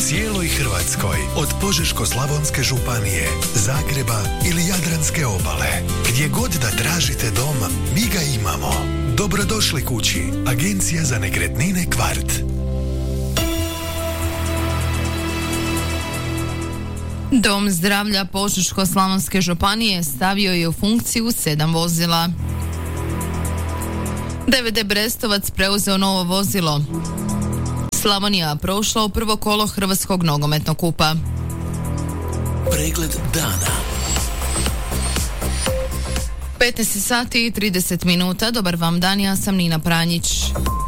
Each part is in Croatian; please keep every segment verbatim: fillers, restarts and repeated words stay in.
cijeloj Hrvatskoj, od Požeško-slavonske županije, Zagreba ili Jadranske obale. Gdje god da tražite dom, mi ga imamo. Dobrodošli kući. Agencija za nekretnine Kvart. Dom zdravlja Požeško-slavonske županije stavio je u funkciju sedam vozila. D V D Brestovac preuzeo novo vozilo. Slavonija prošla u prvo kolo Hrvatskog nogometnog kupa. Pregled dana. petnaest sati i trideset minuta. Dobar vam dan, ja sam Nina Pranjić.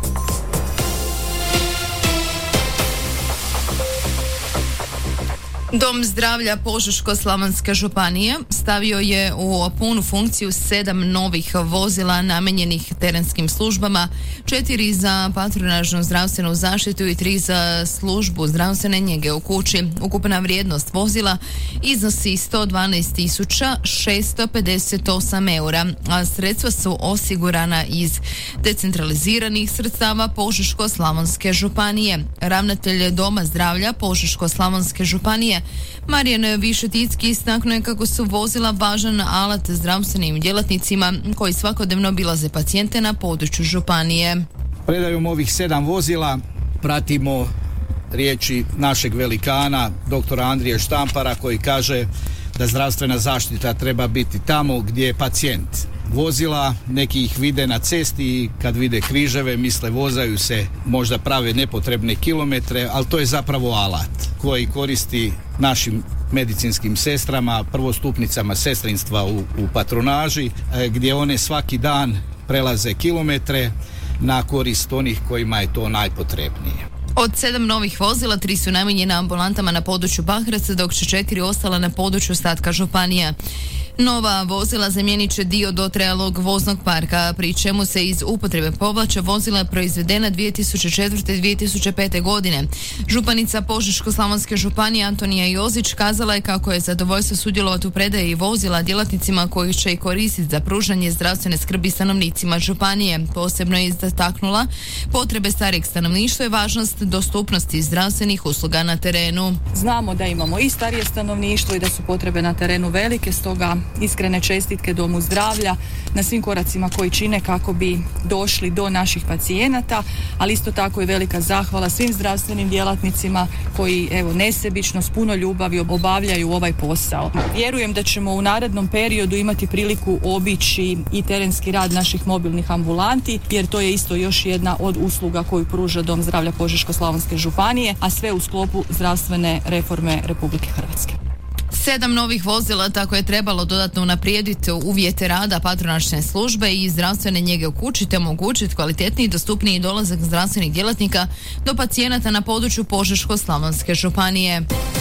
Dom zdravlja Požeško-slavonske županije stavio je u punu funkciju sedam novih vozila namijenjenih terenskim službama, četiri za patronažnu zdravstvenu zaštitu i tri za službu zdravstvene njege u kući. Ukupna vrijednost vozila iznosi sto dvanaest tisuća šesto pedeset osam eura, a sredstva su osigurana iz decentraliziranih sredstava Požeško-slavonske županije. Ravnatelj Doma zdravlja Požeško-slavonske županije Marijan Višeticki istaknuo je kako su vozila važan alat zdravstvenim djelatnicima koji svakodnevno obilaze pacijente na području županije. Predajom ovih sedam vozila pratimo riječi našeg velikana, doktora Andrije Štampara, koji kaže da zdravstvena zaštita treba biti tamo gdje je pacijent. Vozila, neki ih vide na cesti i kad vide križeve misle vozaju se, možda prave nepotrebne kilometre, ali to je zapravo alat koji koristi našim medicinskim sestrama, prvostupnicama sestrinstva u, u patronaži, gdje one svaki dan prelaze kilometre na korist onih kojima je to najpotrebnije. Od sedam novih vozila, tri su namijenjena ambulantama na području Pakraca, dok će četiri ostala na području ostatka županija. Nova vozila zamijenit će dio dotrajalog voznog parka, pri čemu se iz upotrebe povlače vozila proizvedena dvije tisuće četvrte i dvije tisuće pete godine. Županica Požeško-slavonske županije Antonija Jozić kazala je kako je zadovoljstvo sudjelovati u predaji vozila djelatnicima koji će i koristiti za pružanje zdravstvene skrbi stanovnicima županije. Posebno je istaknula potrebe starijeg stanovništva i važnost dostupnosti zdravstvenih usluga na terenu. Znamo da imamo i starije stanovništvo i da su potrebe na terenu velike, stoga iskrene čestitke Domu zdravlja na svim koracima koji čine kako bi došli do naših pacijenata, ali isto tako i velika zahvala svim zdravstvenim djelatnicima koji evo nesebično s puno ljubavi obavljaju ovaj posao. Vjerujem da ćemo u narednom periodu imati priliku obići i terenski rad naših mobilnih ambulanti, jer to je isto još jedna od usluga koju pruža Dom zdravlja Požeško-slavonske županije, a sve u sklopu zdravstvene reforme Republike Hrvatske. Sedam novih vozila tako je trebalo dodatno unaprijediti uvjete rada patronažne službe i zdravstvene njege u kući te omogućiti kvalitetniji i dostupniji dolazak zdravstvenih djelatnika do pacijenata na području Požeško-slavonske županije.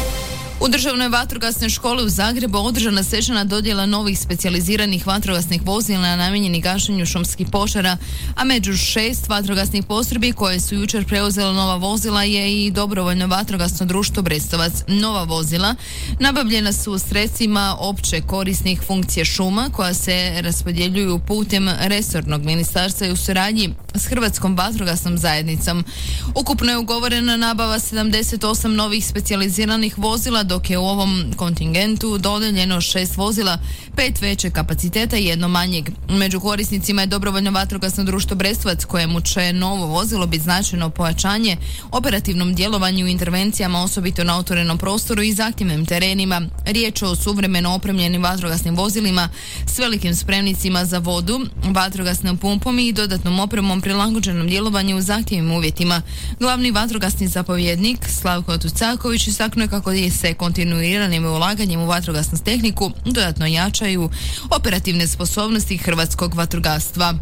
U državnoj vatrogasnoj školi u Zagrebu održana svečana dodjela novih specijaliziranih vatrogasnih vozila namijenjenih gašenju šumskih požara, a među šest vatrogasnih postrojbi koje su jučer preuzela nova vozila je i dobrovoljno vatrogasno društvo Brestovac. Nova vozila nabavljena su sredstvima opće korisnih funkcija šuma koja se raspodjeljuju putem resornog ministarstva i u suradnji s Hrvatskom vatrogasnom zajednicom. Ukupno je ugovorena nabava sedamdeset osam novih specijaliziranih vozila, dok je u ovom kontingentu dodeljeno šest vozila, pet veće kapaciteta i jedno manjeg. Među korisnicima je dobrovoljno vatrogasno društvo Brestovac, kojemu će novo vozilo biti značajno pojačanje operativnom djelovanju i intervencijama, osobito na otvorenom prostoru i zahtjevnim terenima. Riječ o suvremeno opremljenim vatrogasnim vozilima s velikim spremnicima za vodu, vatrogasnom pumpom i dodatnom opremom prilagođenom djelovanju u zahtjevnim uvjetima. Glavni vatrogasni zapovjednik Slavko Tucaković istaknuo kako je se kontinuiranim ulaganjem u vatrogasnu tehniku dodatno jačaju operativne sposobnosti hrvatskog vatrogastva.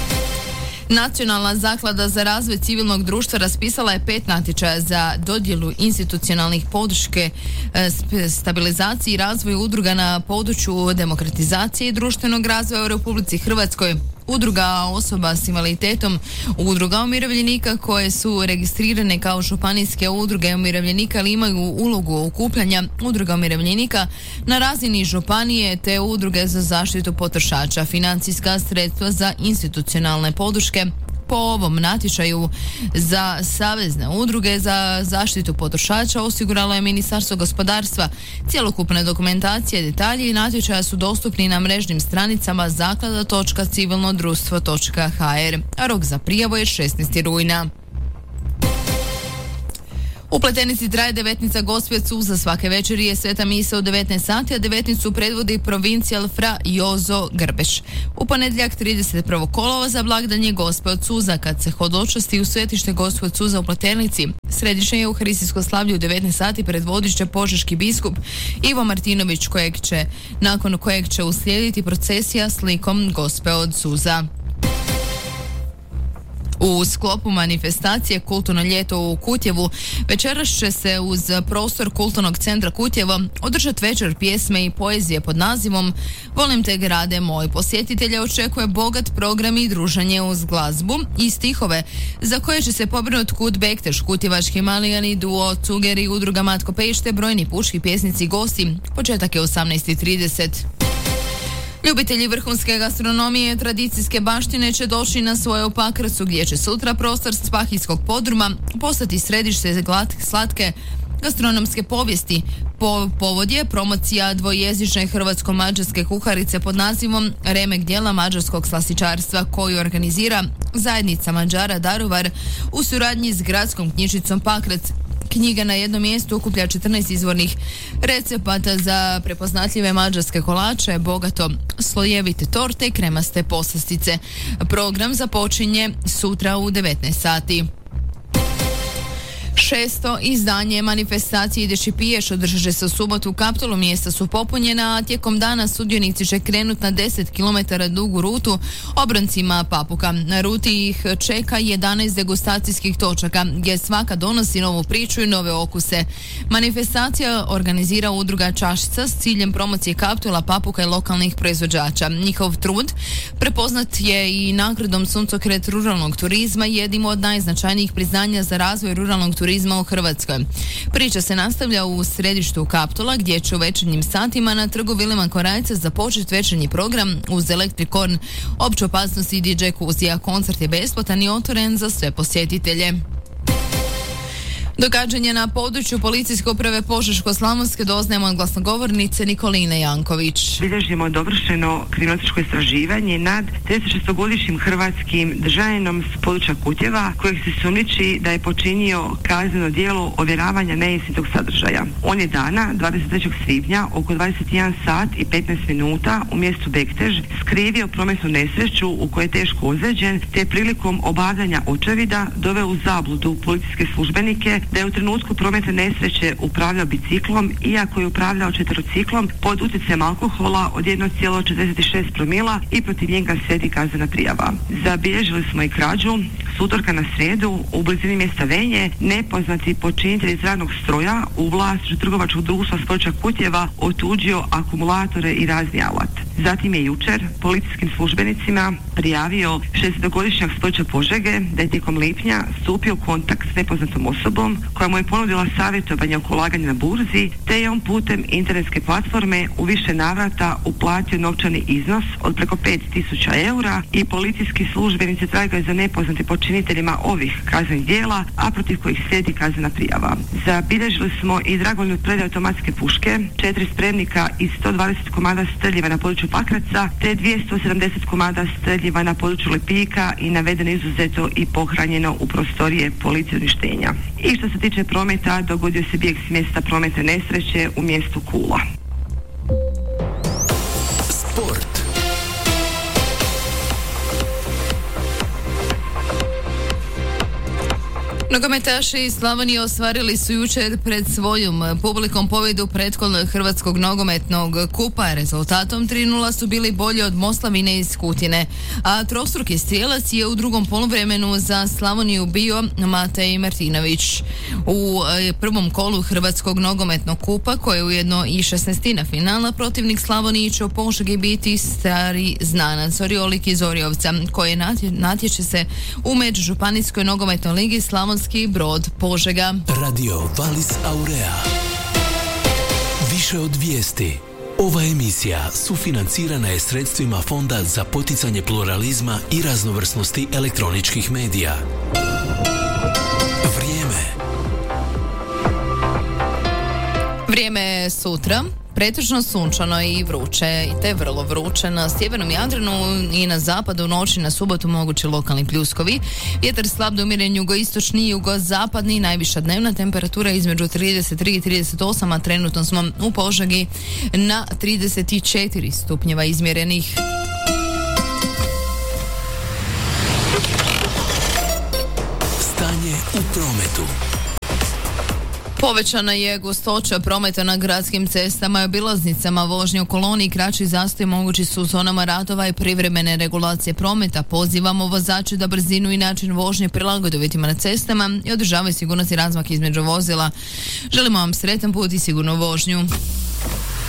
Nacionalna zaklada za razvoj civilnog društva raspisala je pet natječaja za dodjelu institucionalnih podrške stabilizaciji i razvoju udruga na području demokratizacije i društvenog razvoja u Republici Hrvatskoj. Udruga osoba s invaliditetom, udruga umirovljenika koje su registrirane kao županijske udruge umirovljenika ali imaju ulogu okupljanja udruga umirovljenika na razini županije te udruge za zaštitu potrošača. Financijska sredstva za institucionalne podrške Po ovom natječaju za savezne udruge za zaštitu potrošača osiguralo je Ministarstvo gospodarstva. Cjelokupna dokumentacija i detalji natječaja su dostupni na mrežnim stranicama zaklada točka civilno društvo točka ha er, a rok za prijavu je šesnaestog rujna. U Pletenici traje devetnica Gospje Cuza. Svake večeri je sveta misa u devetnaest sati, a devetnicu predvodi provincijal fra Jozo Grbeš. U ponedjeljak trideset prvog kolovoza blagdan je Gospe od Cuza, kad se hodočasti u svetište Gospe od Cuza u Pletenici. Središnje euharistijsko slavlje u devetnaest sati predvodit će požeški biskup Ivo Martinović, kojeg će, nakon kojeg će uslijediti procesija s likom Gospe od Cuza. U sklopu manifestacije Kulturno ljeto u Kutjevu večeras će se uz prostor Kulturnog centra Kutjevo održati večer pjesme i poezije pod nazivom Volim te grade moj. Posjetitelja očekuje bogat program i druženje uz glazbu i stihove za koje će se pobrinuti Kut Bekteš, Kutjevački maligani, duo Cuger i udruga Matko Pešte, brojni pučki pjesnici i gosti. Početak je osamnaest i trideset. Ljubitelji vrhunske gastronomije i tradicijske baštine će doći na svoje u Pakracu, gdje će sutra prostor Spahijskog podruma postati središte slatke gastronomske povijesti. Po, povod je promocija dvojezične hrvatsko-mađarske kuharice pod nazivom Remek djela mađarskog slasičarstva, koju organizira zajednica Mađara Daruvar u suradnji s gradskom knjižnicom Pakrac. Knjiga na jednom mjestu okuplja četrnaest izvornih recepata za prepoznatljive mađarske kolače, bogato slojevite torte i kremaste poslastice. Program započinje sutra u devetnaest sati. Šesto izdanje manifestacije Ideš i piješ održat će se u subotu u Kaptolu. Mjesta su popunjena, a tijekom dana sudionici će krenuti na deset kilometara dugu rutu obroncima Papuka. Na ruti ih čeka jedanaest degustacijskih točaka, gdje svaka donosi novu priču i nove okuse. Manifestacija organizira udruga Čašica s ciljem promocije Kaptola, Papuka i lokalnih proizvođača. Njihov trud prepoznat je i nagradom Suncokret ruralnog turizma, jednim od najznačajnijih priznanja za razvoj ruralnog turizma u Hrvatskoj. Priča se nastavlja u središtu Kaptola, gdje će u večernjim satima na trgu Vilima Korajca započeti večernji program uz Electric Corn, opću opasnost i di džej Kuzija. Koncert je besplatan i otvoren za sve posjetitelje. Događanje na području policijske uprave Požeško-slavonske doznajemo od glasnogovornice Nikoline Janković. Bilježimo dovršeno kriminalističko istraživanje nad tridesetšestogodišnjim hrvatskim državljaninom s područja Kutjeva, kojeg se sumnjiči da je počinio kazneno djelo ovjeravanja neistinitog sadržaja. On je dana dvadeset trećeg svibnja oko dvadeset jedan sat i petnaest minuta u mjestu Bektež skrivio prometnu nesreću u kojoj je teško ozlijeđen, te prilikom obavljanja očevida doveo u zabludu policijske službenike da je u trenutku prometne nesreće upravljao biciklom, iako je upravljao četverociklom pod utjecajem alkohola od jedan zarez četrdeset šest promila i protiv njega slijedi kaznena prijava. Zabilježili smo i krađu s utorka na srijedu u blizini mjesta Venje. Nepoznati počinitelj iz radnog stroja u vlasništvu trgovačkog društva s područja Kutjeva otuđio akumulatore i razni alat. Zatim je jučer policijskim službenicima prijavio šestnaestogodišnjak s područja Požege da je tijekom lipnja stupio u kontakt s nepoznatom osobom koja mu je ponudila savjetovanje oko ulaganja na burzi, te je on putem internetske platforme u više navrata uplatio novčani iznos od preko pet tisuća eura i policijski službenici tragaju za nepoznatim počiniteljima ovih kaznenih djela, a protiv kojih slijedi kaznena prijava. Zabilježili smo i dragovoljnu predaju automatske puške, četiri spremnika i sto dvadeset komada streljiva na području Pakraca, te dvjesto sedamdeset komada streljiva na području Lipika i navedeno izuzeto i pohranjeno u prostorije policije uništenja. I što se tiče prometa, dogodio se bijeg s mjesta prometne nesreće u mjestu Kula. Sport. Nogometaši iz Slavonije ostvarili su jučer pred svojom publikom pobjedu prethodnog hrvatskog nogometnog kupa. Rezultatom tri nula su bili bolji od Moslavine iz Kutine, a trostruki strijelac je u drugom poluvremenu za Slavoniju bio Matej Martinović. U prvom kolu hrvatskog nogometnog kupa, koje je ujedno i šesnaestina finala, protivnik Slavoniji će u Požegi biti stari znanac Oriolik iz Orjovca, koji natječe se u međužupanijskoj nogometnoj ligi Slavonski Brod Požega. Radio Valis Aurea. Više od vijesti. Ova emisija sufinancirana je sredstvima Fonda za poticanje pluralizma i raznovrsnosti elektroničkih medija. Vrijeme. Vrijeme je sutra. Pretežno sunčano i vruće, i te vrlo vruće na sjevernom Jadranu i na zapadu. U noći na subotu mogući lokalni pljuskovi. Vjetar slab do umjeren jugoistočni i jugozapadni. Najviša dnevna temperatura između trideset tri i trideset osam, a trenutno smo u Požegi na trideset četiri stupnjeva izmjerenih. Stanje u prometu. Povećana je gustoća prometa na gradskim cestama i obilaznicama. Vožnje u koloni i kraći zastoj mogući su u zonama radova i privremene regulacije prometa. Pozivamo vozače da brzinu i način vožnje prilagode uvjetima na cestama i održavaju sigurnost i razmak između vozila. Želimo vam sretan put i sigurnu vožnju.